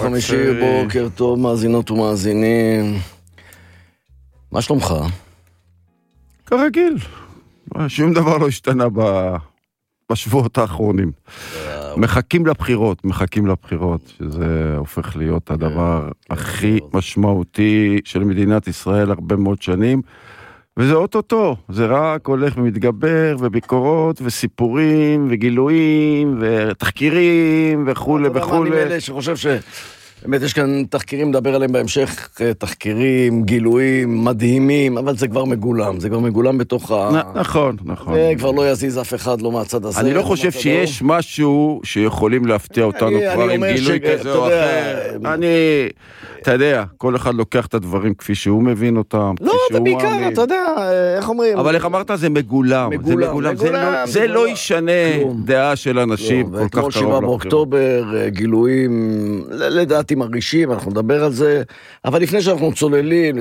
חמישי, בוקר טוב, מאזינות ומאזינים. מה שלומך? כרגיל. שום דבר לא השתנה בשבועות האחרונים. מחכים לבחירות, שזה הופך להיות הדבר הכי משמעותי של מדינת ישראל הרבה מאוד שנים. וזה אוטוטו, זה רק הולך ומתגבר, וביקורות, וסיפורים, וגילויים, ותחקירים, וכו' וכו'. אני מאלה שחושב באמת יש כאן תחקירים, נדבר עליהם בהמשך, תחקירים, גילויים, מדהימים, אבל זה כבר מגולם בתוך נכון. זה כבר לא יזיז אף אחד, לא מהצד הזה. אני לא חושב שיש משהו שיכולים להפתיע אותנו כבר עם גילוי כזה או אחר. אתה יודע, כל אחד לוקח את הדברים כפי שהוא מבין אותם. לא, זה בעיקר, אתה יודע, איך אומרים? אבל איך אמרת, זה מגולם. זה לא ישנה דעה של אנשים כל כך קרוב. וכמו 7 באוקטובר, גילויים, לדעתי מרגישים, אנחנו נדבר על זה, אבל לפני שאנחנו צוללים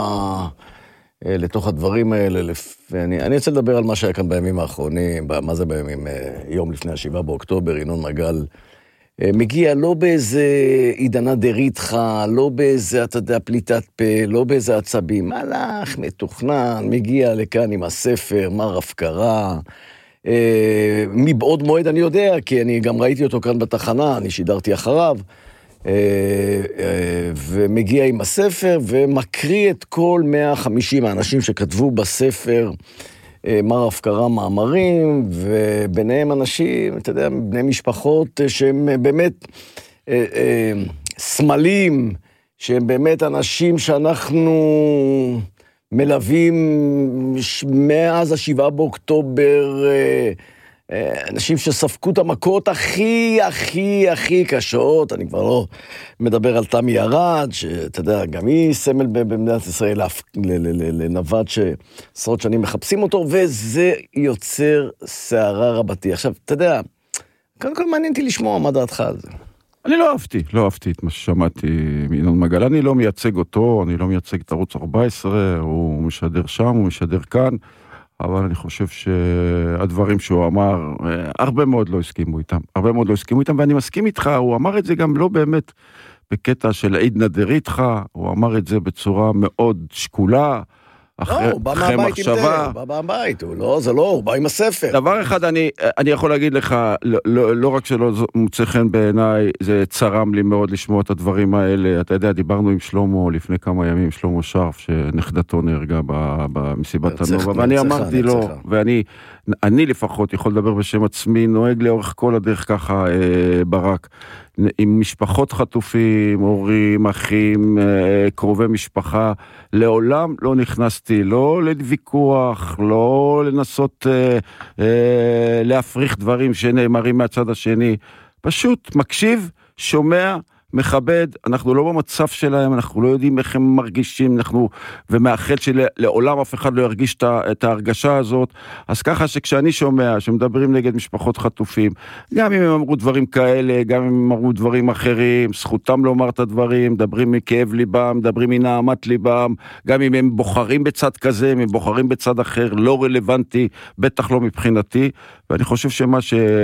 לתוך הדברים האלה, אני רוצה לדבר על מה שהיה כאן בימים האחרונים, מה זה בימים, יום לפני 7 באוקטובר, ינון מגל, מגיע לא באיזה עידנה דריתך, לא באיזה, אתה יודע, פליטת פה, לא באיזה עצבים, הלך, מתוכנן, מגיע לכאן עם הספר, מר הפקרה, מבעוד מועד אני יודע, כי אני גם ראיתי אותו כאן בתחנה, אני שידרתי אחריו, ומגיע עם הספר, ומקריא את כל 150 האנשים שכתבו בספר, מר הפקרה מאמרים, וביניהם אנשים, אתה יודע, בני משפחות שהם באמת סמלים, שהם באמת אנשים שאנחנו מלווים מאז 7 באוקטובר, אנשים שספקו את המכות הכי קשות, אני כבר לא מדבר על תמי ירד, שאתה יודע, גם היא סמל במדינת ישראל לנווט שעשרות שנים מחפשים אותו, וזה יוצר שערה רבתי. עכשיו, אתה יודע, קודם כל מעניינתי לשמוע מה דעתך על זה. אני לא אהבתי את מה ששמעתי מינון מגל, אני לא מייצג אותו, אני לא מייצג את ערוץ 14, הוא משדר שם, הוא משדר כאן, אבל אני חושב שהדברים שהוא אמר, הרבה מאוד לא הסכימו איתם, ואני מסכים איתך, הוא אמר את זה גם לא באמת בקטע של עידנא דריתך, הוא אמר את זה בצורה מאוד שקולה, אחרי מחשבה. הוא בא מהבית, הוא בא עם הספר. דבר אחד אני יכול להגיד לך, לא רק שלא מוצא חן בעיניי, זה צרם לי מאוד לשמוע את הדברים האלה. אתה יודע, דיברנו עם שלמה לפני כמה ימים, שלמה שרף, שנכדתו נהרגה במסיבת הנובה, ואני אמרתי לו, ואני לפחות יכול לדבר בשם עצמי, נוהג לאורך כל הדרך ככה ברק, עם משפחות חטופים, הורים, אחים, קרובי משפחה, לעולם לא נכנסתי, לא לוויכוח, לא לנסות להפריך דברים שנאמרים מהצד השני, פשוט מקשיב, שומע, מכבד, אנחנו לא במצב שלהם, אנחנו לא יודעים איך הם מרגישים, ומאחל שלעולם אף אחד לא ירגיש את ההרגשה הזאת, אז ככה שכשאני שומע שמדברים נגד משפחות חטופים, גם אם הם אמרו דברים כאלה, גם אם הם אמרו דברים אחרים, זכותם לומר את הדברים, מדברים מכאב ליבם, מדברים מנעמת ליבם, גם אם הם בוחרים בצד כזה, אם הם בוחרים בצד אחר, לא רלוונטי, בטח לא מבחינתי, ואני חושב שמה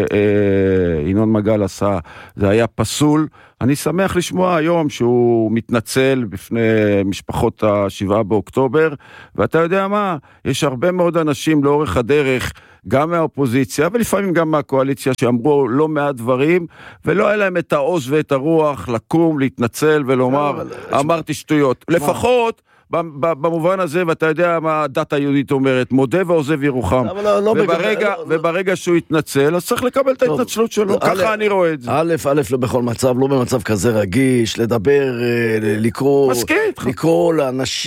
שינון מגל עשה, זה היה פסול. אני שמח לשמוע היום שהוא מתנצל בפני משפחות 7 באוקטובר, ואתה יודע מה, יש הרבה מאוד אנשים לאורך הדרך, גם מהאופוזיציה, ולפעמים גם מהקואליציה, שאמרו לא מעט דברים, ולא היה להם את העוז ואת הרוח לקום, להתנצל ולומר, אמרתי שטויות. לפחות במובן הזה, ואתה יודע מה הדת היהודית אומרת, מודה ועוזב ירוחם. וברגע שהוא יתנצל, אז צריך לקבל את ההתנצלות שלו. ככה אני רואה את זה. א', לא בכל מצב, לא במצב כזה רגיש, לדבר, לקרוא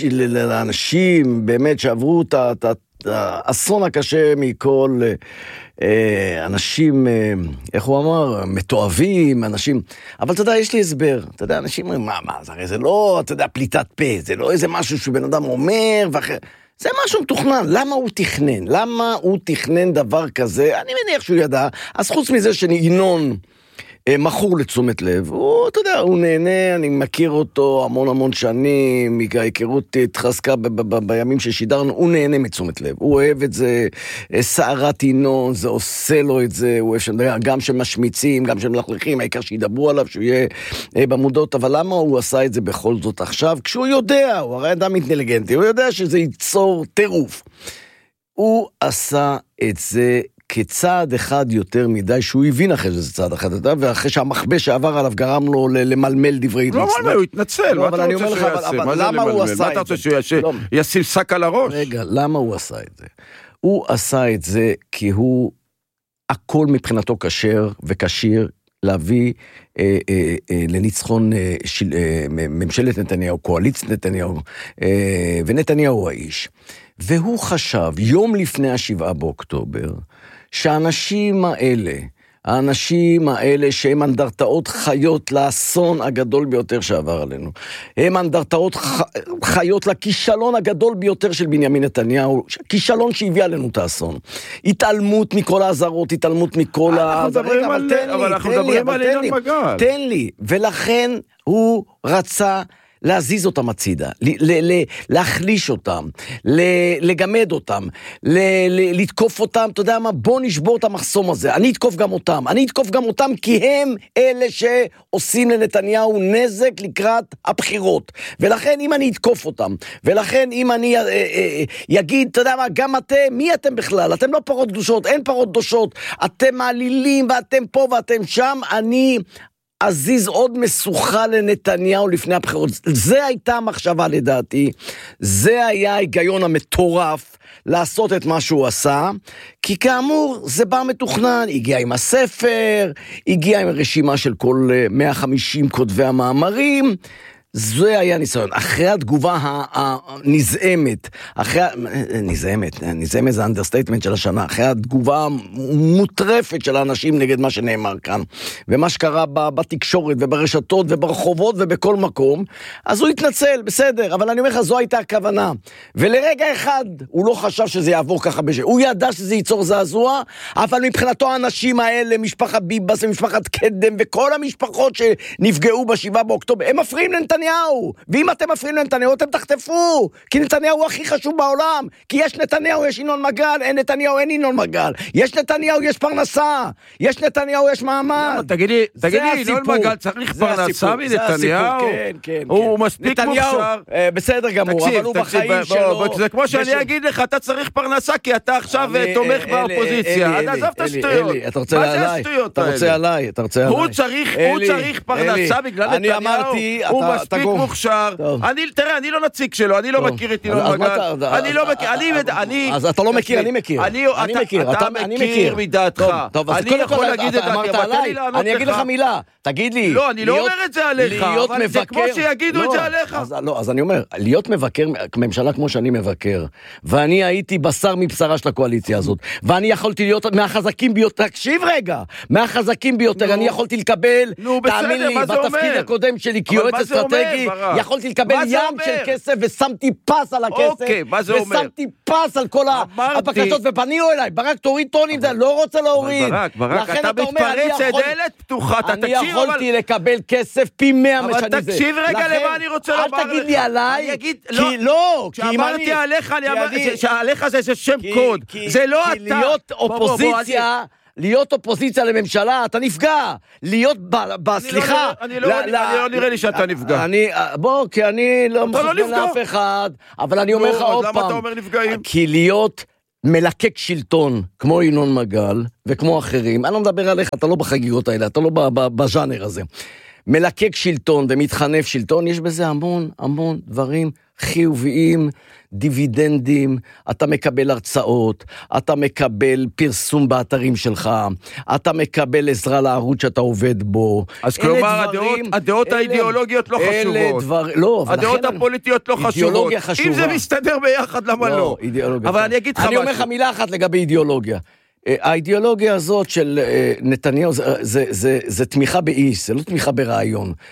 לאנשים באמת שעברו את האסון הקשה מכל אנשים, איך הוא אמר, מתואבים, אנשים, אבל אתה יודע, יש לי הסבר, אתה יודע, אנשים אומרים, מה, זה לא, אתה יודע, פליטת פה, זה לא איזה משהו שבן אדם אומר, זה משהו מתוכנן, למה הוא תכנן דבר כזה, אני מניח שהוא ידע, אז חוץ מזה שינון מכור לתשומת לב, הוא, אתה יודע, הוא נהנה, אני מכיר אותו המון שנים, ההיכרות התחזקה בימים ששידרנו, הוא נהנה מתשומת לב, הוא אוהב את זה, שערת עינון, זה עושה לו את זה, הוא אוהב גם שמשמיצים, גם שמלכלכים, העיקר שידברו עליו, שהוא יהיה במודעות, אבל למה הוא עשה את זה בכל זאת עכשיו? כשהוא יודע, הוא הרי אדם אינטליגנטי, הוא יודע שזה ייצור טירוף. הוא עשה את זה כצעד אחד יותר מדי, שהוא הבין אחרי שזה צעד אחד, ואחרי שהמחבא שעבר עליו גרם לו למלמל דברי לא, הוא התנצל, מה אתה רוצה שהוא יעשה? למה הוא עשה את זה? מה אתה רוצה שהוא ישים שק על הראש? רגע, למה הוא עשה את זה? הוא עשה את זה כי הוא, הכל מבחינתו כשר וקשיר, להביא לניצחון ממשלת נתניהו, קואליציית נתניהו, ונתניהו האיש. והוא חשב, יום לפני 7 באוקטובר, שהאנשים האלה שהם אנדרטאות חיות לאסון הגדול ביותר שעבר עלינו, הם אנדרטאות חיות לכישלון הגדול ביותר של בנימין נתניהו, כישלון שהביא עלינו את האסון. התעלמות מכל העזרות, התעלמות מכל אנחנו מדברים על ינון מגל. תן לי, ולכן הוא רצה להזיז אותם הצידה, להחליש אותם, לגמד אותם, לתקוף אותם, אתה יודע מה, בוא נשבור את המחסום הזה, אני אתקוף גם אותם, כי הם אלה שעושים לנתניהו נזק לקראת הבחירות, ולכן אם אני אתקוף אותם, ולכן אם אני יגיד, אתה יודע מה, גם אתם, מי אתם בכלל? אתם לא פרות קדושות, אין פרות קדושות, אתם מעלילים, ואתם פה ואתם שם, אני עזיז עוד משוכה לנתניהו לפני הבחירות. זה הייתה המחשבה לדעתי, זה היה ההיגיון המטורף לעשות את מה שהוא עשה, כי כאמור זה בא מתוכנן, הגיע עם הספר, הגיע עם רשימה של כל 150 כותבי המאמרים, זה היה ניסיון. אחרי התגובה הנזעמת, נזעמת זה האנדרסטייטמנט של השנה, אחרי התגובה המוטרפת של האנשים נגד מה שנאמר כאן, ומה שקרה בתקשורת וברשתות וברחובות ובכל מקום, אז הוא התנצל, בסדר, אבל אני אומר לך, זו הייתה הכוונה. ולרגע אחד הוא לא חשב שזה יעבור ככה הוא ידע שזה ייצור זעזוע, אבל מבחינתו האנשים האלה, משפחת ביבס ומשפחת קדם וכל המשפחות שנפגעו ב7 באוקטובר, הם מפריעים לנתניהו. ואם אתם מפריעים לנתניהו, אתם תחטפו, כי נתניהו הוא הכי חשוב בעולם, כי יש נתניהו, יש ינון מגל, אין נתניהו, אין ינון מגל, יש נתניהו, יש פרנסה, יש נתניהו, יש מעמד. תגידי, ינון מגל צריך פרנסה מנתניהו? כן. הוא מספיק מוכשר. בסדר גמור, אבל הוא בחיים שלו. זה כמו שאני אגיד לך, אתה צריך פרנסה, כי אתה עכשיו תומך באופוזיציה. אז עזב את השטויות. מה זה השטויות האלה? הוא צריך פרנסה בגלל נתניהו. הוא מספיק מוכשר. תראה, אני לא נציג שלו, אני לא מכיר את ינון מגל. אני לא מכיר, אז אתה לא מכיר, אני מכיר. אתה מכיר מדעתך. אני יכול להגיד את דעתי, אבל תן לי לענות לך. אני אגיד לך מילה, תגיד לי. לא, אני לא אומר את זה עליך, אבל זה כמו שיגידו את זה עליך. אז אני אומר, להיות מבקר ממשלה כמו שאני מבקר, ואני הייתי בשר מבשרה של הקואליציה הזאת, ואני יכולתי להיות מהחזקים ביותר, תקשיב רגע, מהחזקים ביותר, אני יכולתי לקבל, תאמין לי, בתפקיד הקודם שלי, כיועץ אסטרטגי, יכולתי לקבל ים של כסף, ושמתי פס על הכסף, ושמתי פס על כל הבקשות, ופנינו אליי, ברק תוריד טונים, זה לא רוצה להוריד. ברק, אתה מתפרץ דלת פתוחה, אני יכולתי לקבל כסף פי 100 משני זה. אבל תקשיב רגע למה אני רוצה לומר לך. אל תגיד לי עליי, כי לא. כשאמרתי עליך, שעליך זה שם קוד, זה לא אתה. להיות אופוזיציה לממשלה, אתה נפגע. להיות סליחה. לא נראה לי שאתה נפגע. כי אני לא מחשבן לאף אחד, אבל אני אומר לך עוד פעם. למה אתה אומר נפגעים? כי להיות מלקק שלטון, כמו ינון מגל, וכמו אחרים, אני לא מדבר עליך, אתה לא בחגיגות האלה, אתה לא בז'אנר הזה. מלקק שלטון ומתחנף שלטון, יש בזה המון דברים חיוביים, דיבידנדים, אתה מקבל הרצאות, אתה מקבל פרסום באתרים שלך, אתה מקבל עזרה לערוץ שאתה עובד בו. אז כלומר, הדעות האידיאולוגיות לא חשובות. הדעות הפוליטיות לא חשובות. אם זה מסתדר ביחד, למה לא? אבל אני אגיד לך משהו. אני אומר לך מילה אחת לגבי אידיאולוגיה. האידיאולוגיה הזאת של נתניהו, זה תמיכה באיש, זה לא תמיכה ברעיון.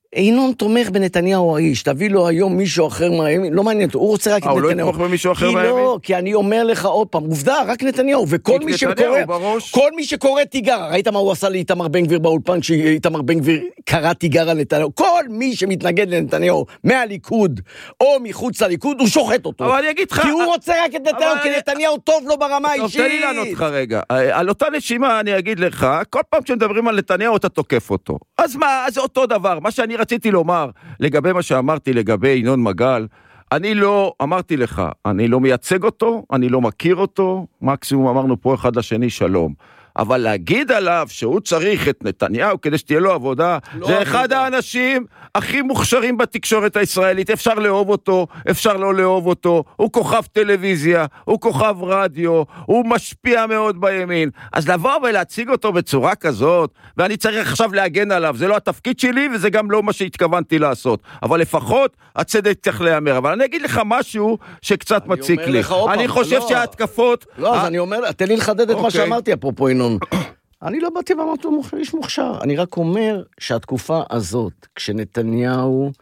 ינון תומך בנתניהו האיש, תביא לו היום מישהו אחר מהימין, לא מעניין אותו, הוא רוצה רק את נתניהו. הוא לא יתמוך במישהו אחר מהימין? לא, כי אני אומר לך עוד פעם, עובדה, רק נתניהו, וכל מי שקורא, כל מי שקורא תיגר, ראית מה הוא עשה לאיתמר בן גביר באולפן, כשאיתמר בן גביר קרא תיגר על נתניהו, כל מי שמתנגד לנתניהו, מהליכוד, או מחוץ לליכוד, הוא שוחט אותו. אבל אני אגיד לך... כי הוא רוצה רק את נתניהו, כי נתניהו טוב לו ברמה האישית. תן לי לענות לך רגע, על אותה נשימה אני אגיד לך, כל פעם שמדברים על נתניהו אתה תוקף אותו. אז מה, זה אותו דבר, מה שאני רציתי לומר, לגבי מה שאמרתי לגבי ינון מגל, אני לא, אמרתי לך, אני לא מייצג אותו, אני לא מכיר אותו, מקסימום אמרנו פה אחד לשני שלום. אבל להגיד עליו שהוא צריך את נתניהו כדי שתהיה לו עבודה, לא זה עבודה. אחד האנשים הכי מוכשרים בתקשורת הישראלית, אפשר לאהוב אותו, אפשר לא לאהוב אותו, הוא כוכב טלוויזיה, הוא כוכב רדיו, הוא משפיע מאוד בימין, אז לבוא ולהציג אותו בצורה כזאת, ואני צריך עכשיו להגן עליו, זה לא התפקיד שלי וזה גם לא מה שהתכוונתי לעשות, אבל לפחות הצדק צריך להיאמר, אבל אני אגיד לך משהו שקצת מציק לי, אני חושב שההתקפות... לא, אז אני אומר, תן לי לחדד את מה שאמרתי אפרופו ינון. אני לא באתי ואמרתי, הוא איש מוכשר. אני רק אומר שהתקופה הזאת, כשנתניהו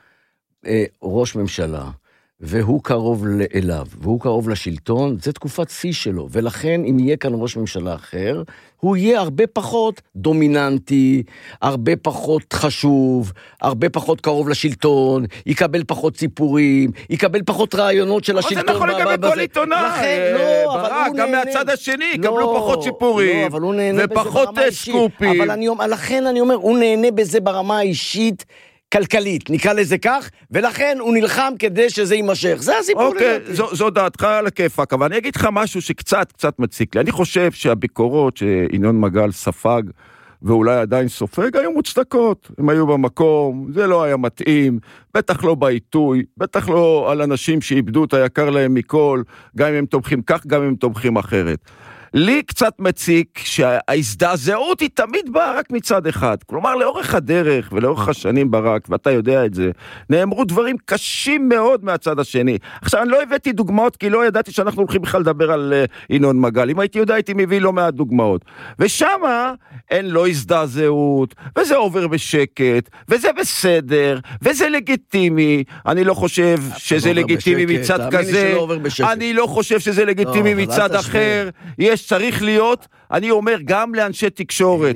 ראש ממשלה, והוא קרוב אליו, והוא קרוב לשלטון, זה תקופת שיא שלו, ולכן אם יהיה כאן ראש ממשלה אחר, הוא יהיה הרבה פחות דומיננטי, הרבה פחות חשוב, הרבה פחות קרוב לשלטון, יקבל פחות ציפורים, יקבל פחות רעיונות של השלטון. אבל זה נכון לגבי כל עיתונאי, ברק, גם מהצד השני, יקבלו פחות ציפורים, ופחות סקופים. לכן אני אומר, הוא נהנה בזה ברמה האישית, כלכלית, נקרא לזה כך, ולכן הוא נלחם כדי שזה יימשך. זה הסיפור. אוקיי, זו דעתך על הכיפק, אבל אני אגיד לך משהו שקצת מציק לי. אני חושב שהביקורות שינון מגל ספג, ואולי עדיין סופג, היו מוצדקות. הם היו במקום, זה לא היה מתאים, בטח לא בעיתוי, בטח לא על אנשים שאיבדו את היקר להם מכל, גם אם הם תומכים כך, גם אם הם תומכים אחרת. לי קצת מציק שההזדעזעות היא תמיד באה רק מצד אחד. כלומר, לאורך הדרך ולאורך השנים ברק, ואתה יודע את זה, נאמרו דברים קשים מאוד מהצד השני. עכשיו, אני לא הבאתי דוגמאות, כי לא ידעתי שאנחנו הולכים בכלל לדבר על ינון מגל. אם הייתי יודע, הייתי מביא לא מעט דוגמאות. ושמה אין לא הזדעזעות, וזה עובר בשקט, וזה בסדר, וזה לגיטימי. אני לא חושב שזה לגיטימי מצד כזה. אני לא חושב שזה לגיטימי מצד אחר. צריך להיות, אני אומר, גם לאנשי תקשורת,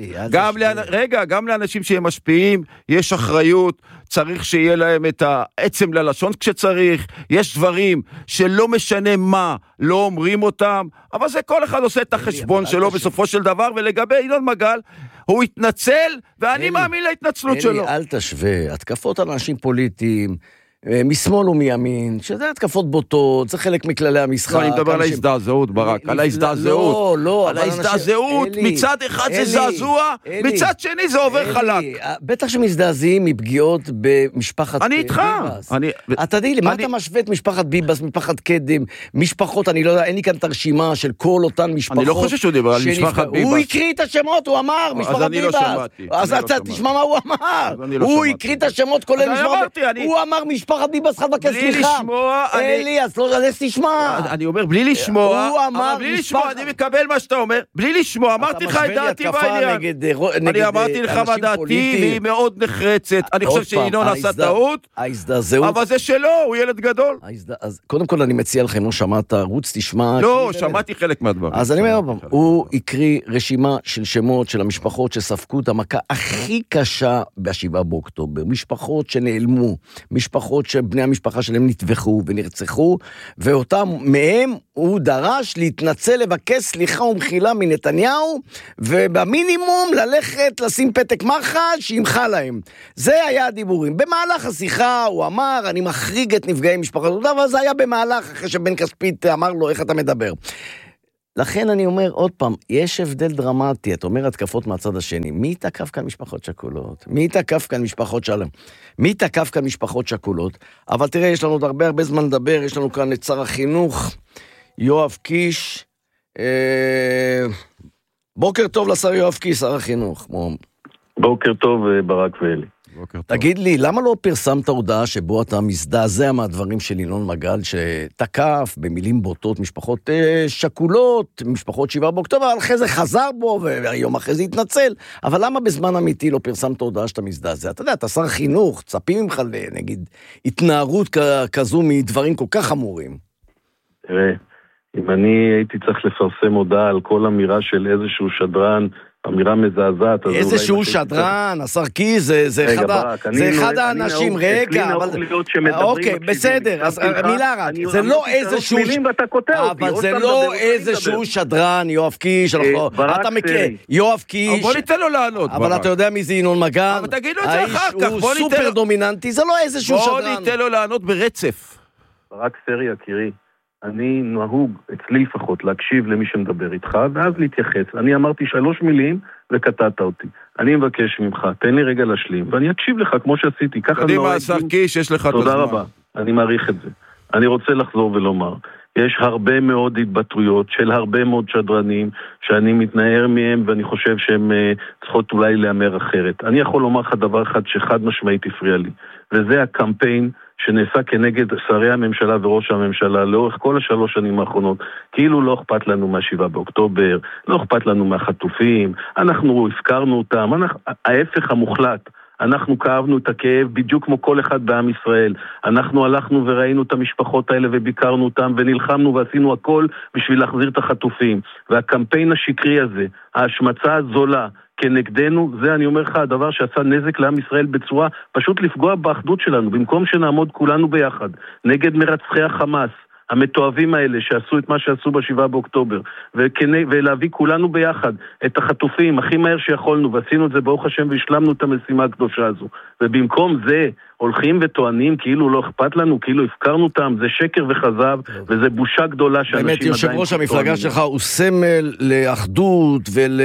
גם לאנשים שהם משפיעים, יש אחריות, צריך שיהיה להם את העצם ללשון כשצריך, יש דברים שלא משנה מה, לא אומרים אותם, אבל זה כל אחד עושה את החשבון שלו בסופו של דבר, ולגבי ינון מגל, הוא התנצל, ואני מאמין להתנצלות שלו. אל תשווה, התקפות על אנשים פוליטיים, משמאל ומימין, שזה התקפות בוטות, זה חלק מכללי המשחק. אני מדבר על ההזדעזעות, ברק, על ההזדעזעות. לא, על ההזדעזעות, מצד אחד זה זעזוע, מצד שני זה עובר חלק. בטח שמזדעזעים מפגיעות במשפחת ביבס. אני איתך. אתה יודע לי, מה אתה משווה את משפחת ביבס, משפחת קדם, משפחות, אני לא יודע, אין לי כאן את הרשימה של כל אותן משפחות. אני לא חושב שהוא דיבר על משפחת ביבס. הוא הקריא את השמות, הוא אמר, משפחת ביבס. אז אתה תשמע מה הוא אמר. הוא הקריא את השמות, כולל משפחת. הוא אמר משפחת ביבס חד וקס סליחה. אלי, אז לא תשמע. אני אומר, בלי לשמוע, הוא אמר בלי לשמוע, אני מקבל מה שאתה אומר, בלי לשמוע, אמרתי לך את דעתי בעניין. אני אמרתי לך מה דעתי, והיא מאוד נחרצת. אני חושב שינון עשה טעות, אבל זה שלו, הוא ילד גדול. קודם כל אני מציע לכם, לא שמעת, רוץ תשמע. לא, שמעתי חלק מהדברים. אז אני אומר, הוא הקריא רשימה של שמות של המשפחות שספגו את המכה הכי קשה ב7 באוקטובר. משפחות שנעלמו, משפחות שבני המשפחה שלהם נטבחו ונרצחו, ואותם מהם הוא דרש להתנצל, לבקש סליחה ומחילה מנתניהו, ובמינימום ללכת לשים פתק מחל שימחה להם. זה היה הדיבורים. במהלך השיחה הוא אמר, אני מחריג את נפגעי משפחות, אבל זה היה במהלך, אחרי שבן כספית אמר לו, איך אתה מדבר? לכן אני אומר עוד פעם, יש הבדל דרמטי, אתה אומר התקפות מהצד השני, מי תקף כאן משפחות שכולות? מי תקף כאן משפחות שלם? מי תקף כאן משפחות שכולות? אבל תראה, יש לנו עוד הרבה זמן לדבר, יש לנו כאן את שר החינוך, יואב קיש, בוקר טוב לשר יואב קיש, שר החינוך. בוקר טוב ברק ואלי. תגיד לי, למה לא פרסמת הודעה שבו אתה מזדעזע מהדברים של ינון מגל, שתקף במילים בוטות משפחות שכולות, משפחות 7 באוקטובר, אחרי זה חזר בו, והיום אחרי זה התנצל, אבל למה בזמן אמיתי לא פרסמת הודעה שאתה מזדעזע? אתה יודע, אתה שר חינוך, צפים ממך נגיד התנערות כזו מדברים כל כך חמורים. תראה, אם אני הייתי צריך לפרסם הודעה על כל אמירה של איזשהו שדרן, אמירה מזעזעת. איזשהו שדרן, השר קיס, זה אחד האנשים, רגע, אוקיי, בסדר, אז מילה רק, זה לא איזשהו, אבל זה לא איזשהו שדרן, יואב קיש, אתה מכיר, יואב קיש, בוא ניתן לו לענות, אבל אתה יודע מי זה ינון מגל, אבל תגידו את זה אחר כך, הוא סופר דומיננטי, זה לא איזשהו שדרן. בוא ניתן לו לענות ברצף. רק סרי, יקירי. אני נהוג, אצלי לפחות, להקשיב למי שמדבר איתך, ואז להתייחס. אני אמרתי 3 מילים וקטעת אותי. אני מבקש ממך, תן לי רגע להשלים, ואני אקשיב לך כמו שעשיתי. קדימה, השר קיש, יש לך את הזמן. תודה רבה, אני מעריך את זה. אני רוצה לחזור ולומר, יש הרבה מאוד התבטאויות של הרבה מאוד שדרנים, שאני מתנער מהם, ואני חושב שהם צריכות אולי לאמר אחרת. אני יכול לומר לך דבר אחד שחד משמעית הפריע לי, וזה הקמפיין שנעשה כנגד שרי הממשלה וראש הממשלה לאורך כל 3 שנים האחרונות, כאילו לא אכפת לנו מה7 באוקטובר, לא אכפת לנו מהחטופים, אנחנו הפקרנו אותם, ההפך המוחלט, אנחנו כאבנו את הכאב בדיוק כמו כל אחד בעם ישראל, אנחנו הלכנו וראינו את המשפחות האלה וביקרנו אותם ונלחמנו ועשינו הכל בשביל להחזיר את החטופים, והקמפיין השקרי הזה, ההשמצה הזולה, כנגדנו, זה אני אומר לך, הדבר שעשה נזק לעם ישראל בצורה פשוט לפגוע באחדות שלנו, במקום שנעמוד כולנו ביחד, נגד מרצחי החמאס, המתועבים האלה שעשו את מה שעשו ב7 באוקטובר, ולהביא כולנו ביחד את החטופים הכי מהר שיכולנו, ועשינו את זה ברוך השם והשלמנו את המשימה הקדושה הזו, ובמקום זה הולכים וטוענים כאילו לא אכפת לנו, כאילו הפקרנו אותם, זה שקר וחזב, וזה בושה גדולה שאנשים עדיין... באמת, יושב ראש המפלגה שלך הוא סמל לאחדות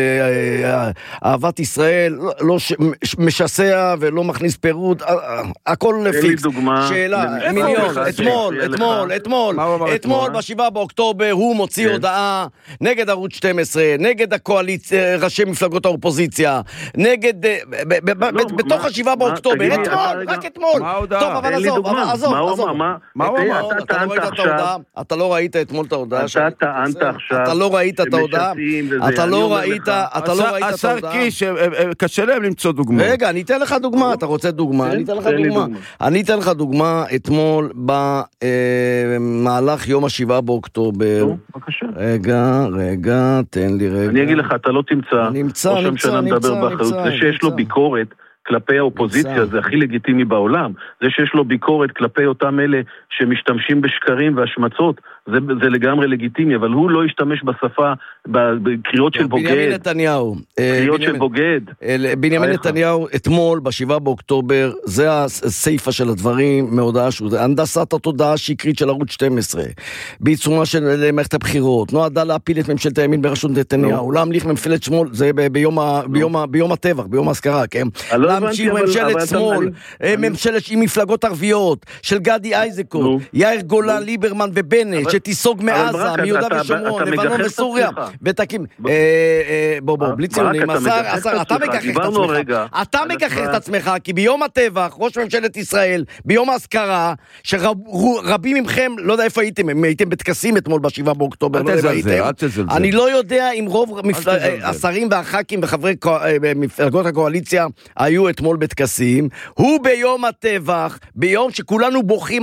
ולאהבת ישראל, לא משסע ולא מכניס פירוד, הכל פיקס. שאלה, מיליון, אתמול ב7 באוקטובר הוא מוציא הודעה נגד ערוץ 12, נגד הקואליציה, ראשי מפלגות האופוזיציה, נגד, בתוך ה7 באוקטובר, אתמול, רק אתמול. טוב, אבל עזוב. אתה לא ראית אתמול את ההודעה? אתה טענת עכשיו. אתה לא ראית את ההודעה? אתה לא ראית את ההודעה? השר קיש, קשה להם למצוא דוגמה. רגע, אני אתן לך דוגמה. אתה רוצה דוגמה? אני אתן לך דוגמה אתמול במהלך יום ה7 באוקטובר. בבקשה. רגע, תן לי רגע. אני אגיד לך, אתה לא תמצא. ראש הממשלה מדבר באחריות. זה שיש לו ביקורת כלפי האופוזיציה, זה הכי לגיטימי בעולם. זה שיש לו ביקורת כלפי אותם אלה שמשתמשים בשקרים והשמצות, זה לגמרי לגיטימי, אבל הוא לא ישתמש בשפה, בקריאות של בוגד. בנימין נתניהו. קריאות של בוגד. בנימין נתניהו, אתמול, ב7 באוקטובר, זה הסייפה של הדברים, מהודעה שהוא, הנדסת התודעה השקרית של ערוץ 12, בעיצומה של מערכת הבחירות, נועדה להפיל את ממשלת הימין בראשות נתניהו, להמליך ממשלת שמאל, זה ביום הטבח, ביום ההזכרה, כן? להמשיך ממשלת שמאל, ממשלת עם מפלגות ערביות, של גדי איזקות, יאיר גולן, ליברמן ובנט, שתיסוג מעזה, מיהודה ושומרון, לבנון וסוריה, ותקים, בוא, בלי ציונים, השר, אתה מגחך את עצמך, כי ביום הטבח, ראש ממשלת ישראל, ביום ההזכרה, שרבים מכם, לא יודע איפה הייתם, הייתם בתקסים אתמול ב7 באוקטובר, לא יודע איפה הייתם, אני לא יודע אם רוב השרים והח"כים וחברי מפלגות הקואליציה היו אתמול בתקסים, הוא ביום הטבח, ביום שכולנו בוכים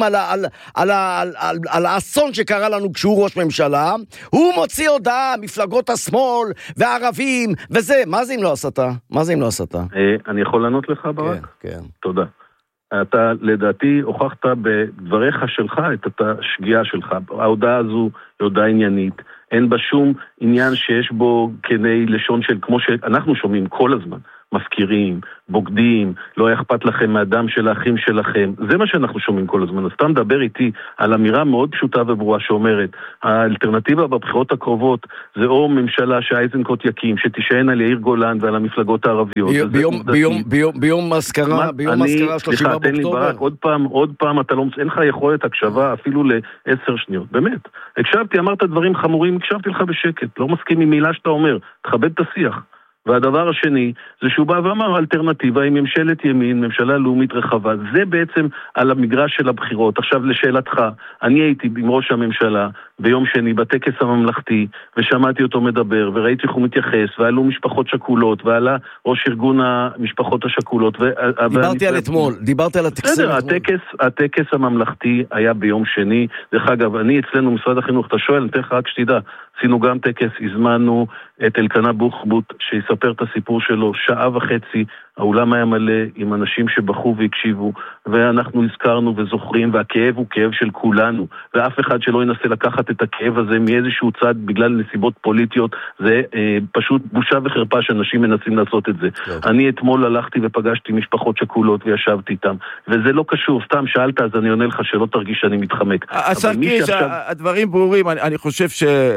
על האסון שקרה לנו כשהוא ראש ממשלה, הוא מוציא הודעה, מפלגות השמאל והערבים, וזה, מה זה אם לא הסתה? אני יכול לענות לך ברק? כן. תודה. אתה לדעתי הוכחת בדבריך שלך את השגיאה שלך. ההודעה הזו היא הודעה עניינית. אין בה שום עניין שיש בו כדי לשון של כמו שאנחנו שומעים כל הזמן. מפקירים, בוגדים, לא אכפת לכם מהדם של האחים שלכם. זה מה שאנחנו שומעים כל הזמן. אז אתה מדבר איתי על אמירה מאוד פשוטה וברורה שאומרת, האלטרנטיבה בבחירות הקרובות זה או ממשלה שאייזנקוט יקים, שתישען על יאיר גולן ועל המפלגות הערביות. ביום מזכרה, של 7 באוקטובר. עוד פעם, אין לך יכולת הקשבה אפילו ל10 שניות. באמת. הקשבתי, אמרת דברים חמורים, הקשבתי לך בשקט. לא מסכים עם מילה שאתה אומר. תכבד את השיח. והדבר השני, זה שהוא בא ואמר, אלטרנטיבה היא ממשלת ימין, ממשלה לאומית רחבה, זה בעצם על המגרש של הבחירות. עכשיו לשאלתך, אני הייתי עם ראש הממשלה ביום שני בטקס הממלכתי, ושמעתי אותו מדבר, וראיתי איך הוא מתייחס, ועלו משפחות שכולות, ועלה ראש ארגון המשפחות השכולות. דיברתי על אתמול, דיברתי על הטקסים אתמול. הטקס הממלכתי היה ביום שני, דרך אגב, אני אצלנו משרד החינוך, אתה שואל, נתן לך רק שתדע, עשינו גם טקס, הזמנו את אלקנה בוחבוט שיספר את הסיפור שלו, 1.5 שעות, האולם היה מלא עם אנשים שבחו והקשיבו, ואנחנו הזכרנו וזוכרים, והכאב הוא כאב של כולנו, ואף אחד שלא ינסה לקחת את הכאב הזה מאיזשהו צד בגלל נסיבות פוליטיות, זה פשוט בושה וחרפה שאנשים מנסים לעשות את זה. אני אתמול הלכתי ופגשתי משפחות שכולות וישבתי איתם, וזה לא קשור, סתם שאלת אז אני עונה לך שלא תרגיש שאני מתחמק. הדברים ברורים, אני חושב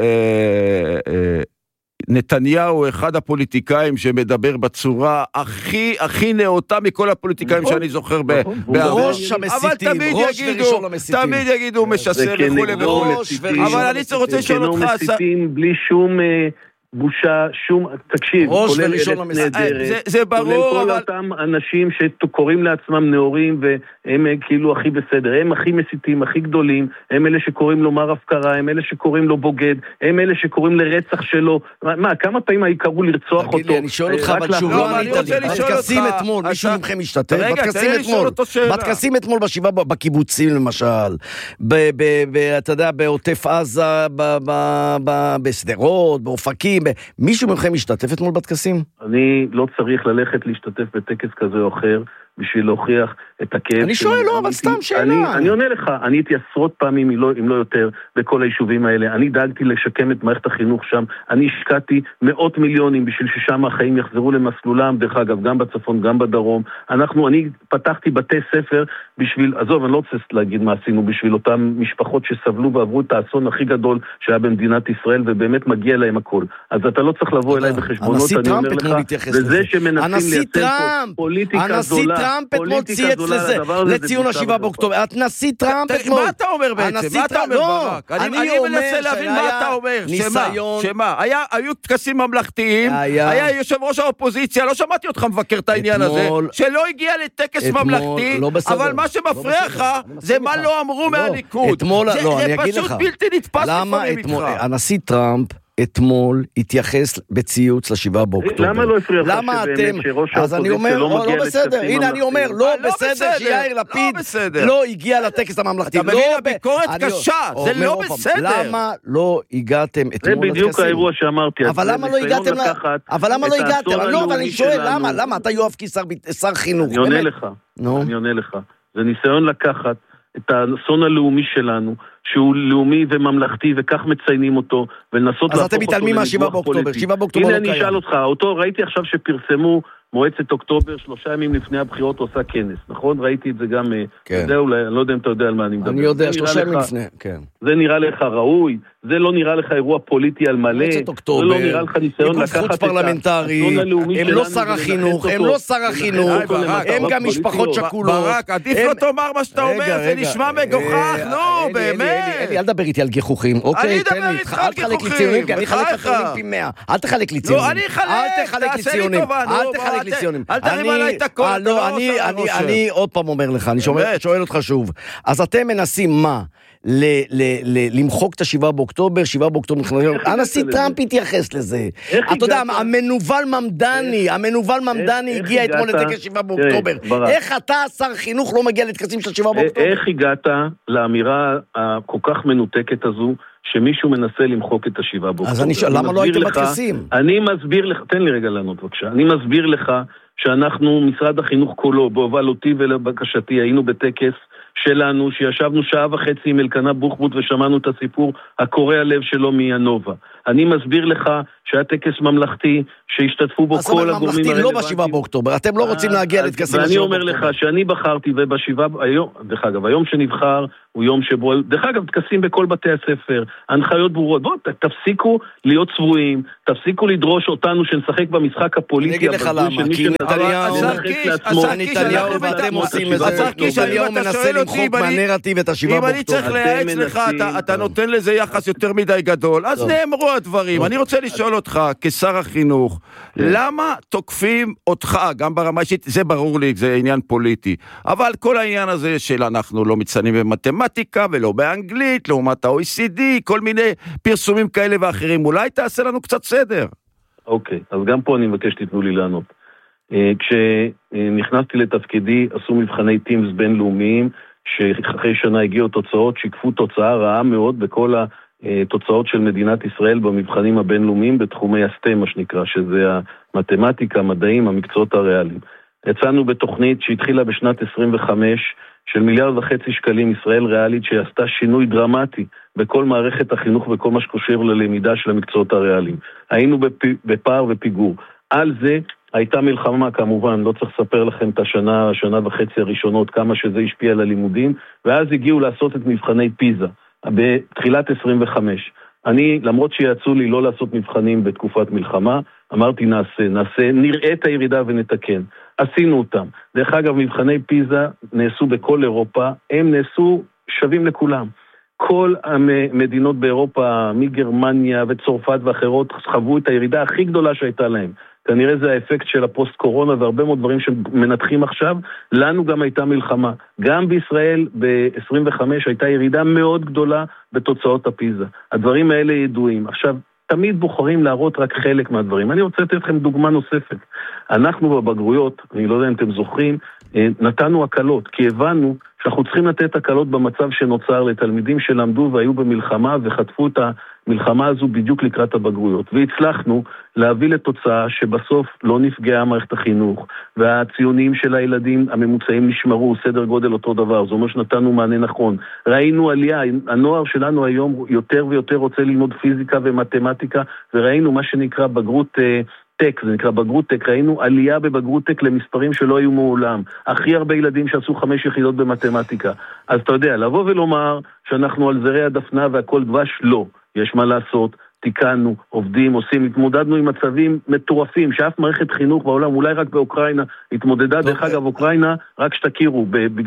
נתניהו אחד הפוליטיקאים שמדבר בצורה הכי נאותה מכל הפוליטיקאים שאני זוכר ראש המסיתים, ראש וראשון המסיתים. תמיד יגידו משסה וכו'. אבל אני רוצה לשאול אותך, בלי שום בושה, שום, תקשיב, כולל אלף נהדרת, זה ברור, כולל כל אותם אנשים שקוראים לעצמם נאורים והם כאילו הכי בסדר, הם הכי מסיתים, הכי גדולים, הם אלה שקוראים לו מר הפקרה, הם אלה שקוראים לו בוגד, הם אלה שקוראים לרצח שלו, מה, כמה פעמים קראו לרצוח אותו? תגיד לי, אני שואל אותך, אבל שוב לא ענית לי, בטקסים אתמול, מישהו מכם משתתף? בטקסים אתמול בשבעה, בקיבוצים למשל, אתה יודע, בעוטף עזה, בסדרות, באופקים, מישהו מכם משתתף אתמול בטקסים? אני לא צריך ללכת להשתתף בטקס כזה או אחר, בשביל להוכיח את הכאב. אני שואל, לא, אבל סתם שאלה. אני עונה לך, אני הייתי עשרות פעמים, אם לא יותר, בכל היישובים האלה. אני דאגתי לשקם את מערכת החינוך שם. אני השקעתי מאות מיליונים בשביל ששם החיים יחזרו למסלולם, דרך אגב, גם בצפון, גם בדרום. אני פתחתי בתי ספר בשביל, עזוב, אני לא רוצה להגיד מה עשינו, בשביל אותם משפחות שסבלו ועברו את האסון הכי גדול שהיה במדינת ישראל, ובאמת מגיע להם הכל. אז אתה לא צריך לבוא אליי בחשבונות, אני אומר לך, וזה שמנסים לייצר פה פוליטיקה זולה, טראמפ אתמול צייץ לזה, לציון 7 באוקטובר. הנשיא טראמפ אתמול. מה אתה אומר בעצם? מה אתה אומר ברק? אני מנסה להבין מה אתה אומר. שמה? היו טקסים ממלכתיים, היה יושב ראש האופוזיציה, לא שמעתי אותך מבקר את העניין הזה, שלא הגיע לטקס ממלכתי, אבל מה שמפריע לך זה מה לא אמרו מהליכוד. זה פשוט בלתי נתפס לפעמים איתך. הנשיא טראמפ אתמול התייחס בציוץ ל7 באוקטובר. למה לא הפריע לך שבאמת שראש האופוזיציה לא מגיע בסדר, הנה אני אומר, לא בסדר שיאיר לפיד לא הגיע לטקס הממלכתי. אתה מבין, הביקורת קשה, זה לא בסדר. למה לא הגעתם אתמול לטקסים? זה בדיוק האירוע שאמרתי. אבל למה לא הגעתם? אבל למה לא הגעתם? לא, אבל אני שואל, למה? אתה יואב כשר חינוך. אני עונה לך. זה ניסיון לקחת את האסון הלאומי שלנו, שהוא לאומי וממלכתי, וכך מציינים אותו, ולנסות אז אתם מתעלמים מה7 באוקטובר, 7 באוקטובר לא קיים. הנה אני אשאל אותך, ראיתי עכשיו שפרסמו מועצת אוקטובר 3 ימים לפני הבחירות עושה כנס, נכון? ראיתי את זה גם, זה אולי, אני לא יודע אם אתה יודע על מה אני מדבר. אני יודע, 3 ימים לפני, כן. זה נראה לך ראוי? זה לא נראה לך אירוע פוליטי על מלא? מועצת אוקטובר, זה לא נראה לך ניסיון לקחת את האסון הלאומי הם לא שר החינוך, הם לא שר החינוך, הם גם משפחות שכולות. ברק, עדיף לא תאמר מה שאתה אומר, זה נשמע מגוחך, נו, באמת. אל תדבר איתי על גיחוכים, אוקיי? תן לי, אל תחלק לי ציונים, כי אני אחלק לך ציונים 100. אל תחלק לי ציונים. לא, אני אחלק, תעשה לי טובה, אל תרים עליי את הכל. אני עוד פעם אומר לך, אני שואל אותך שוב. אז אתם מנסים מה? למחוק את 7 באוקטובר, 7 באוקטובר, הנשיא טראמפ התייחס לזה. אתה יודע, המנובל ממדני הגיע אתמול לטקס 7 באוקטובר. איך אתה, שר חינוך, לא מגיע לטקסים של 7 באוקטובר? איך הגעת לאמירה הכל כך מנותקת הזו, שמישהו מנסה למחוק את 7 באוקטובר? אז אני שואל, למה לא הייתם בטקסים? אני מסביר לך, תן לי רגע לענות בבקשה, אני מסביר לך שאנחנו, משרד החינוך כולו, בהובלותי ולבקשתי, היינו בטקס שלנו, שישבנו 1.5 שעות עם אלקנה בוחבוט ושמענו את הסיפור הקורע לב שלו מינובה. אני מסביר לך שהיה טקס ממלכתי שהשתתפו בו כל הגורמים הרלוונטיים. ממלכתי לא ב7 באוקטובר, אתם לא רוצים להגיע לטקסים ל7 באוקטובר. ואני אומר לך שאני בחרתי דרך אגב, היום שנבחר הוא יום שבו, דרך אגב, טקסים בכל בתי הספר, הנחיות ברורות, בואו תפסיקו להיות צבועים, תפסיקו לדרוש אותנו שנשחק במשחק הפוליטי. אני אגיד לך למה, נתניהו ואתם עושים את זה, נתניהו מנסה למחוק מהנרטיב את ה7 באוקטובר. אם אני צריך לייעץ לך, אתה נותן לזה יחס יותר מדי גדול, אז נאמרו הדברים. אני רוצה לשאול אותך, כשר החינוך, למה תוקפים אותך, גם ברמה אישית, זה ברור לי, זה עניין פוליטי, אבל כל העניין הזה של אנחנו לא מצטיינים במתמטיקה ולא באנגלית, לעומת ה-OECD, כל מיני פרסומים כאלה ואחרים, אולי תעשה לנו קצת סדר. אוקיי, אז גם פה אני מבקש שתיתנו לי לענות. כשנכנסתי לתפקידי, עשו מבחני טימס בינלאומיים, שאחרי שנה הגיעו תוצאות, שיקפו תוצאה רעה מאוד בכל התוצאות של מדינת ישראל במבחנים הבינלאומיים, בתחומי הסטם, מה שנקרא, שזה המתמטיקה, המדעים, המקצועות הריאליים. יצאנו בתוכנית שהתחילה בשנת 25, של 1.5 מיליארד שקלים, ישראל ריאלית, שעשתה שינוי דרמטי בכל מערכת החינוך וכל מה שקושר ללמידה של המקצועות הריאליים. היינו בפער ופיגור. על זה הייתה מלחמה, כמובן, לא צריך לספר לכם את השנה וחצי הראשונות, כמה שזה השפיע על הלימודים, ואז הגיעו לעשות את מבחני פיזה, בתחילת 25. אני, למרות שיצאו לי לא לעשות מבחנים בתקופת מלחמה, אמרתי נעשה, נראה את הירידה ונתקן. עשינו אותם. דרך אגב, מבחני פיזה נעשו בכל אירופה, הם נעשו שווים לכולם. כל המדינות באירופה, מגרמניה וצרפת ואחרות, חוו את הירידה הכי גדולה שהייתה להם. כנראה זה האפקט של הפוסט קורונה והרבה מאוד דברים שמנתחים עכשיו. לנו גם הייתה מלחמה. גם בישראל ב-25 הייתה ירידה מאוד גדולה בתוצאות הפיזה. הדברים האלה ידועים. עכשיו, תמיד בוחרים להראות רק חלק מהדברים. אני רוצה לתת לכם דוגמה נוספת. אנחנו בבגרויות, אני לא יודע אם אתם זוכרים, נתנו הקלות, כי הבנו שאנחנו צריכים לתת הקלות במצב שנוצר לתלמידים שלמדו והיו במלחמה וחטפו את המלחמה הזו בדיוק לקראת הבגרויות. והצלחנו להביא לתוצאה שבסוף לא נפגעה מערכת החינוך, והציונים של הילדים הממוצעים נשמרו, סדר גודל אותו דבר, זאת אומרת שנתנו מענה נכון. ראינו עלייה, הנוער שלנו היום יותר ויותר רוצה ללמוד פיזיקה ומתמטיקה, וראינו מה שנקרא בגרות טק, זה נקרא בגרות טק, ראינו עלייה בבגרות טק למספרים שלא היו מעולם. הכי הרבה ילדים שעשו 5 יחידות במתמטיקה. אז אתה יודע, לבוא ולומר שאנחנו על זרי הדפנה והכל דבש, לא. יש מה לעשות, תיקנו, עובדים, עושים, התמודדנו עם מצבים מטורפים, שאף מערכת חינוך בעולם, אולי רק באוקראינה, התמודדה, דרך אגב, אוקראינה, רק שתכירו,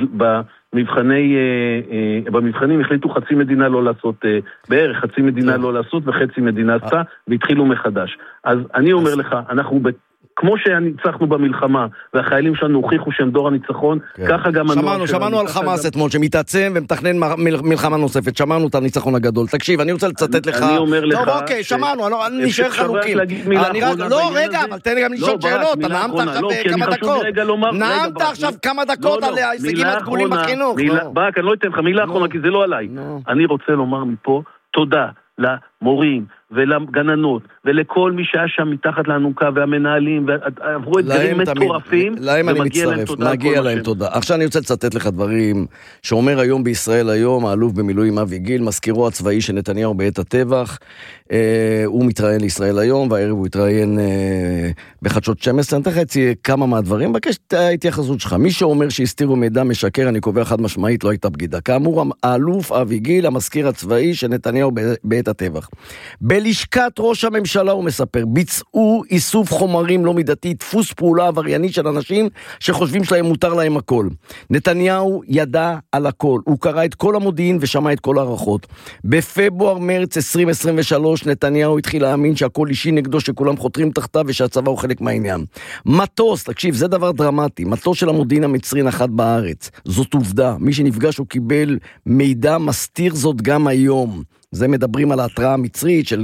במבחנים החליטו חצי מדינה לא לעשות, בערך חצי מדינה לא לעשות, וחצי מדינה עשתה, והתחילו מחדש. אז אני אומר לך, אנחנו כמו שניצחנו במלחמה, והחיילים שלנו הוכיחו שהם דור הניצחון, ככה גם שמענו על חמאס אתמול, שמתעצם ומתכנן מלחמה נוספת, שמענו את הניצחון הגדול. תקשיב, אני רוצה לצטט לך. אני אומר לך... טוב, אוקיי, שמענו, אני נשאר חלוקים. לא, רגע, אבל תן לי גם לשאול שאלות, אתה נעמת עכשיו כמה דקות. נעמת עכשיו כמה דקות על ההישגים הדגולים בחינוך. ברק, אני לא אתן לך מילה אחרונה, כי זה לא עליי. אני רוצה לומר מפה, תודה למורים ולגננות ולכל מי שהיה שם מתחת לאנוקה והמנהלים ועברו את דברים מטורפים, להם אני מצטרף, מגיע להם תודה. עכשיו אני רוצה לצטט לך דברים שאומר היום בישראל היום האלוף במילואים אבי גיל, מזכירו הצבאי של נתניהו בעת הטבח. הוא מתראיין לישראל היום, והערב הוא התראיין בחדשות 12. אני תחצי כמה מהדברים, מבקש את ההתייחסות שלך. מי שאומר שהסתירו מידע משקר, אני קובע חד משמעית, לא הייתה בגידה. כאמור, האלוף אבי גיל, המזכיר הצבאי של נתניהו בעת הטבח. בלשכת ראש הממשלה, הוא מספר, ביצעו איסוף חומרים לא מידתי, דפוס פעולה עברייני של אנשים שחושבים שלהם מותר להם הכל. נתניהו ידע על הכל, הוא קרא את כל המודיעין ושמע את כל הערכות. בפברואר מרץ 2023 נתניהו התחיל להאמין שהכל אישי נגדו, שכולם חותרים תחתיו ושהצבא הוא חלק מהעניין. מטוס, תקשיב, זה דבר דרמטי, מטוס של המודיעין המצרי נחת בארץ, זאת עובדה, מי שנפגש הוא קיבל מידע, מסתיר זאת גם היום. זה מדברים על ההתראה המצרית של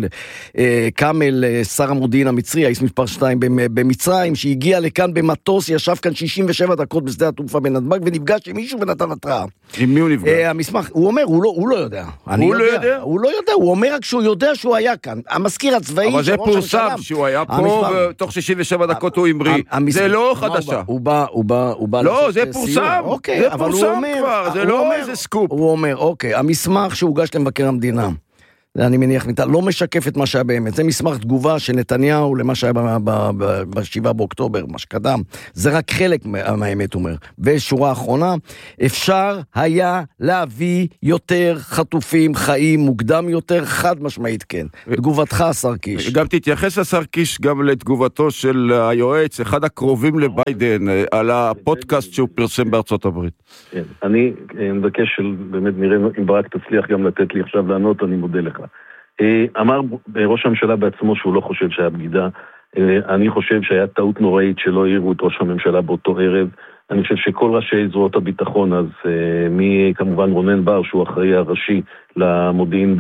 קאמל, שר המודיעין המצרי, האיש מספר 2 במצרים, שהגיע לכאן במטוס, ישב כאן 67 דקות בשדה התעופה בנתב"ג, ונפגש עם מישהו ונתן התראה. עם מי הוא נפגש? המסמך, הוא אומר, הוא לא יודע. הוא לא יודע? הוא לא יודע, הוא אומר רק שהוא יודע שהוא היה כאן. המזכיר הצבאי... אבל זה פורסם שהוא היה פה, ותוך 67 דקות הוא המריא. זה לא חדשה. הוא בא... לא, זה פורסם. זה פורסם כבר, זה לא איזה סקופ. הוא אומר, אוקיי, המסמך שהוגש למבקר המדינה, אני מניח, לא משקף את מה שהיה באמת. זה מסמך תגובה של נתניהו למה שהיה ב-7 באוקטובר, מה שקדם. זה רק חלק מהאמת, אומר. ושורה האחרונה, אפשר היה להביא יותר חטופים חיים מוקדם יותר, חד משמעית כן. תגובתך, השר קיש. גם תתייחס השר קיש גם לתגובתו של היועץ, אחד הקרובים לביידן, על הפודקאסט שהוא פרסם בארצות הברית. כן, אני מבקש באמת נראה אם ברק תצליח גם לתת לי עכשיו לענות, אני מודה לך. אמר ראש הממשלה בעצמו שהוא לא חושב שהיה בגידה, אני חושב שהיה טעות נוראית שלא העירו את ראש הממשלה באותו ערב, אני חושב שכל ראשי זרועות הביטחון, אז מי כמובן רונן בר, שהוא אחראי הראשי למודיעין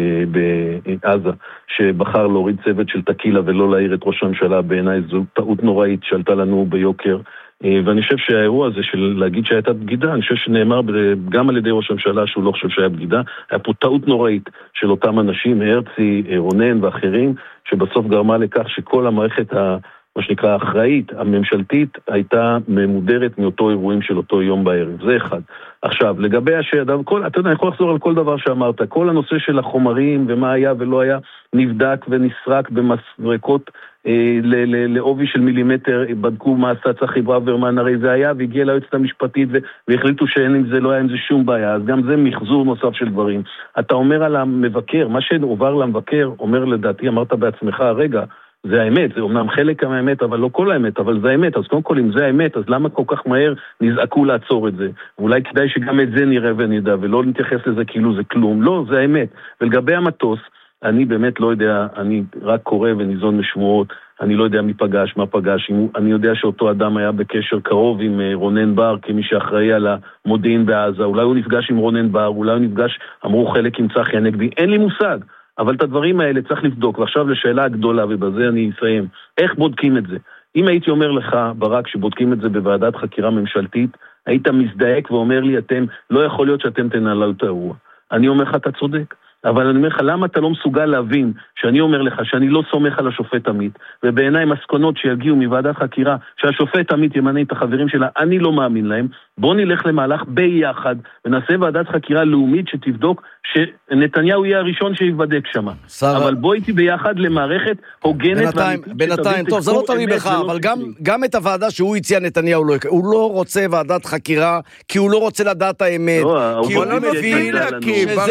בעזה, שבחר להוריד צוות של תקילה ולא להעיר את ראש הממשלה, בעיניי זו טעות נוראית שעלתה לנו ביוקר, ואני חושב שהאירוע הזה של להגיד שהייתה בגידה, אני חושב שנאמר גם על ידי ראש הממשלה שהוא לא חושב שהיה בגידה, היה פה טעות נוראית של אותם אנשים, הרצי, רונן ואחרים, שבסוף גרמה לכך שכל המערכת מה שנקרא האחראית, הממשלתית, הייתה ממודרת מאותו אירועים של אותו יום בערב. זה אחד. עכשיו, לגבי השאלה, אתה יודע, אני יכול לחזור על כל דבר שאמרת, כל הנושא של החומרים ומה היה ולא היה, נבדק ונסרק במסרקות לעובי של מילימטר, בדקו מה עשה צחי ברוורמן, הרי זה היה והגיע ליועצת המשפטית והחליטו שאין עם זה, לא היה עם זה שום בעיה, אז גם זה מחזור נוסף של דברים. אתה אומר על המבקר, מה שעובר למבקר, אומר לדעתי, אמרת בעצמך, רגע, זה האמת, זה אומנם חלק מהאמת, אבל לא כל האמת, אבל זה האמת, אז קודם כל אם זה האמת, אז למה כל כך מהר נזעקו לעצור את זה? ואולי כדאי שגם את זה נראה ונדע, ולא נתייחס לזה כאילו זה כלום, לא, זה האמת. ולגבי המטוס, אני באמת לא יודע, אני רק קורא וניזון משמועות, אני לא יודע מי פגש, מה פגש, אני יודע שאותו אדם היה בקשר קרוב עם רונן בר, כמי שאחראי על המודיעין בעזה, אולי הוא נפגש עם רונן בר, אולי הוא נפגש, אמרו חלק עם צחי הנגבי, אין לי מושג. אבל את הדברים האלה צריך לבדוק, ועכשיו לשאלה הגדולה, ובזה אני אסיים, איך בודקים את זה? אם הייתי אומר לך, ברק, שבודקים את זה בוועדת חקירה ממשלתית, היית מזדעק ואומר לי, לא יכול להיות שאתם תנהלו את האירוע. אני אומר לך, אתה צודק. אבל אני אומר לך, למה אתה לא מסוגל להבין שאני אומר לך שאני לא סומך על השופט עמית, ובעיניי מסקנות שיגיעו מוועדת חקירה שהשופט עמית ימנה את החברים שלה, אני לא מאמין להם. בוא נלך למהלך ביחד ונעשה ועדת חקירה לאומית שתבדוק שנתניהו יהיה הראשון שיבדק שם. אבל בוא איתי ביחד למערכת הוגנת. בינתיים, טוב, זה לא תלוי בך, אבל גם את הוועדה שהוא הציע נתניהו לא יקרה. הוא לא רוצה ועדת חקירה, כי הוא לא רוצה לדעת האמת. כי הוא לא מבין שזה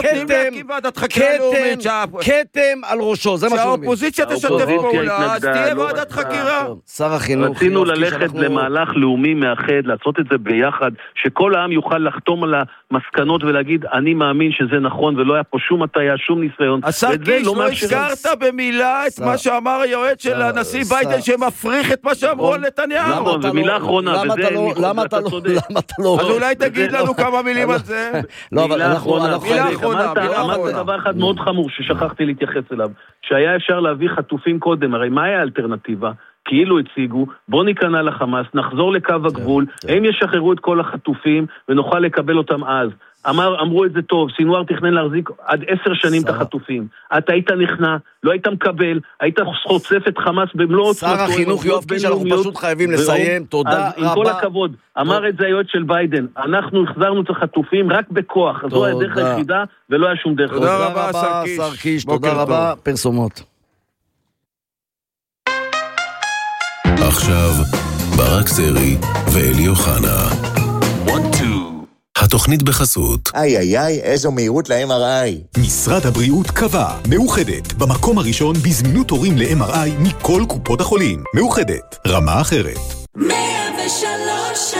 יהיה כתם על ראשו. זה מה שהוא מבין. שהאופוזיציה תשתף פעולה, אז תהיה ועדת חקירה. שר החינוך. רצינו ללכת למהלך לאומי מאחד, לעשות את זה ביחד, שכל העם יוכל לחתום על המסקנות ולהגיד, אני מאמין שזה נכון, ולא היה פה שום הטעיה, שום ניסיון. השר קיש, לא הזכרת במילה את מה שאמר היועץ של הנשיא ביידן, שמפריך את מה שאמרו על נתניהו. נכון, ומילה אחרונה, למה אתה לא... אז אולי תגיד לנו כמה מילים על זה. מילה אחרונה. אמרת דבר אחד מאוד חמור ששכחתי להתייחס אליו, שהיה אפשר להביא חטופים קודם, הרי מה היה האלטרנטיבה? כאילו הציגו, בוא ניכנע לחמאס, נחזור לקו הגבול, הם ישחררו את כל החטופים ונוכל לקבל אותם אז. אמרו את זה טוב, סינואר תכנן להחזיק עד 10 שנים את החטופים. אתה היית נכנע, לא היית מקבל, היית חושף את חמאס במלוא... שר החינוך יואב קיש, אנחנו פשוט חייבים לסיים, תודה רבה. עם כל הכבוד, אמר את זה היועץ של ביידן, אנחנו החזרנו את החטופים רק בכוח, זו הדרך היחידה ולא היה שום דרך. תודה רבה, שר קיש, תודה רבה, פרסומות. עכשיו, ברק סרי ואלי אוחנה. התוכנית בחסות. איי, איזו מהירות ל-MRI. משרד הבריאות קבע, מאוחדת, במקום הראשון בזמינות תורים ל-MRI מכל קופות החולים. מאוחדת, רמה אחרת. 103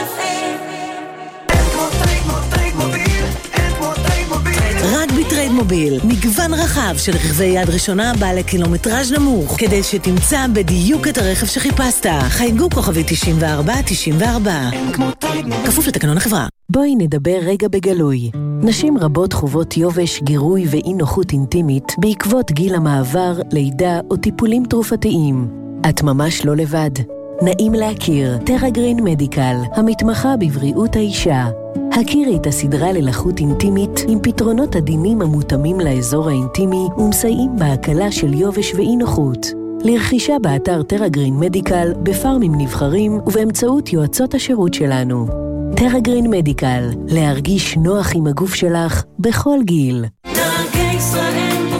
רק בטרייד מוביל, מגוון רחב של רכבי יד ראשונה בעלי קילומטראז' נמוך, כדי שתמצא בדיוק את הרכב שחיפשת. חייגו כוכבי 9494. כפוף לתקנון החברה. בואי נדבר רגע בגלוי. נשים רבות חוות יובש, גירוי ואי נוחות אינטימית בעקבות גיל המעבר, לידה או טיפולים תרופתיים. את ממש לא לבד. נעים להכיר, טרגרין מדיקל, המתמחה בבריאות האישה. הכירי את הסדרה ללחות אינטימית עם פתרונות עדינים המותאמים לאזור האינטימי ומסייעים בהקלה של יובש ואי נוחות. לרכישה באתר טרגרין מדיקל, בפארמים נבחרים ובאמצעות יועצות השירות שלנו. טרגרין מדיקל, להרגיש נוח עם הגוף שלך בכל גיל. דרכי ישראל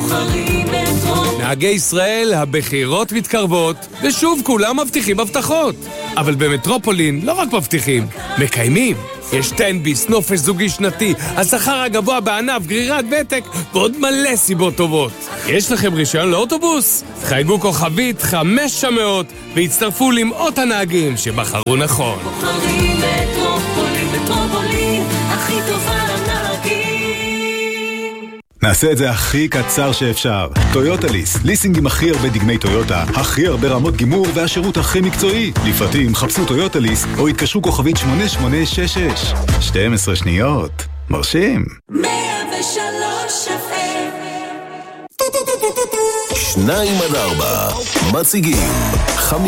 נהגי ישראל, הבחירות מתקרבות, ושוב כולם מבטיחים הבטחות. אבל במטרופולין לא רק מבטיחים, מקיימים. יש טנביס, נופש זוגי שנתי, השכר הגבוה בענף, גרירת ותק, ועוד מלא סיבות טובות. יש לכם רישיון לאוטובוס? חייגו כוכבית 500 והצטרפו למאות הנהגים שבחרו נכון. מטרופולין, הכי טובה לנהגים. נעשה את זה הכי קצר שאפשר. טויוטה ליס, ליסינג עם הכי הרבה דגמי טויוטה, הכי הרבה רמות גימור והשירות הכי מקצועי. לפרטים חפשו טויוטה ליס או התקשרו כוכבית 8866. 12 שניות. מרשים. 103 2-4 מציגים